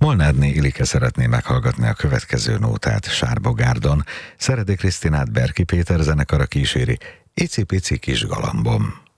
Molnárné Ilike szeretné meghallgatni a következő nótát Sárbogárdon. Szeredi Krisztinát Berki Péter zenekara kíséri Icipici kis galambom.